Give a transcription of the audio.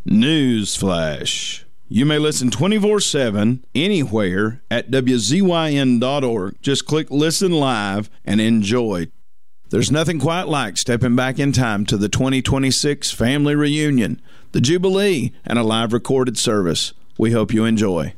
Newsflash. You may listen 24/7 anywhere at WZYN.org. Just click Listen Live and enjoy. There's nothing quite like stepping back in time to the 2026 family reunion, the Jubilee, and a live recorded service. We hope you enjoy.